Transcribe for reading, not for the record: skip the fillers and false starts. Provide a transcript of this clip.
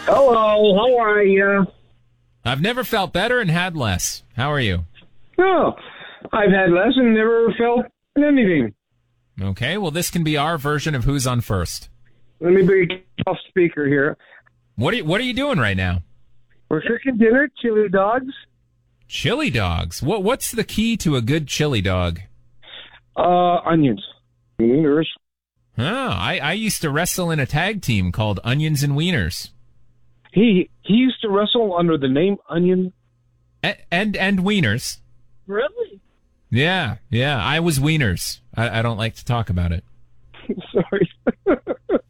Hello, how are you? I've never felt better and had less. How are you? Oh, I've had less and never felt anything. Okay, well, this can be our version of Who's on First. Let me be a tough speaker here. What are you doing right now? We're cooking dinner, chili dogs. Chili dogs. What's the key to a good chili dog? Onions. Wieners. Oh, I used to wrestle in a tag team called Onions and Wieners. He used to wrestle under the name Onion. And Wieners. Really? Yeah, I was Wieners. I don't like to talk about it. Sorry.